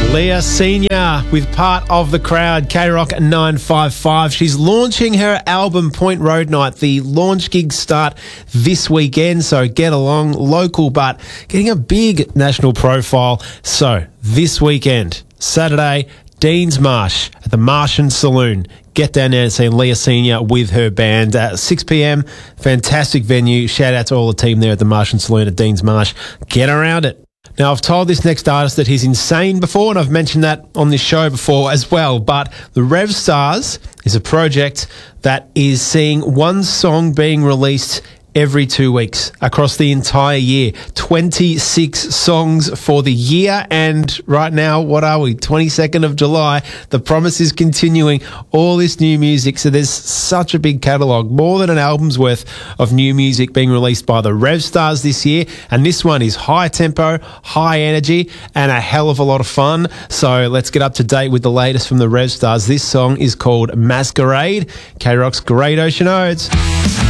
Leah Senior with Part of the Crowd, K-Rock 955. She's launching her album Point Road Night. The launch gigs start this weekend, so get along. Local, but getting a big national profile. So this weekend, Saturday, Deans Marsh at the Martian Saloon. Get down there and see Leah Senior with her band at 6 p.m. Fantastic venue. Shout out to all the team there at the Martian Saloon at Deans Marsh. Get around it. Now, I've told this next artist that he's insane before, and I've mentioned that on this show before as well, but the Rev Stars is a project that is seeing one song being released every 2 weeks across the entire year. 26 songs for the year, and right now, what are we, 22nd of July? The promise is continuing. All this new music, so there's such a big catalogue, more than an album's worth of new music being released by the Rev Stars this year, and this one is high tempo, high energy, and a hell of a lot of fun. So let's get up to date with the latest from the Rev Stars. This song is called Masquerade. K-Rock's Great Ocean Odes.